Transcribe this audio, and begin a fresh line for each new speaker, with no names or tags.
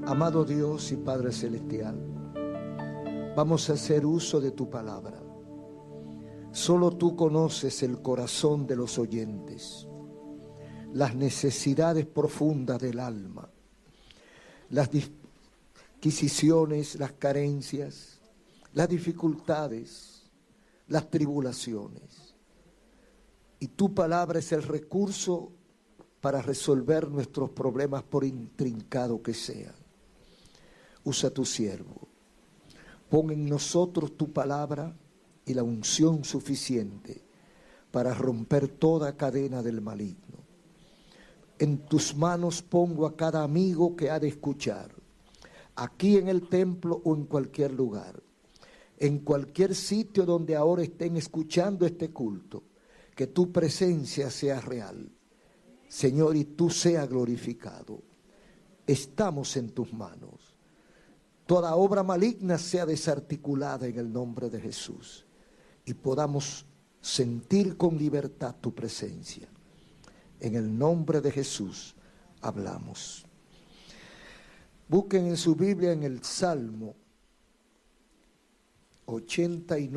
Amado Dios y Padre Celestial, vamos a hacer uso de tu palabra. Solo tú conoces el corazón de los oyentes, las necesidades profundas del alma, las disquisiciones, las carencias, las dificultades, las tribulaciones. Y tu palabra es el recurso para resolver nuestros problemas, por intrincado que sean. Usa tu siervo. Pon en nosotros tu palabra y la unción suficiente para romper toda cadena del maligno. En tus manos pongo a cada amigo que ha de escuchar, aquí en el templo o en cualquier lugar, en cualquier sitio donde ahora estén escuchando este culto, que tu presencia sea real, Señor, y tú seas glorificado. Estamos en tus manos. Toda obra maligna sea desarticulada en el nombre de Jesús y podamos sentir con libertad tu presencia. En el nombre de Jesús hablamos. Busquen en su Biblia en el Salmo 89.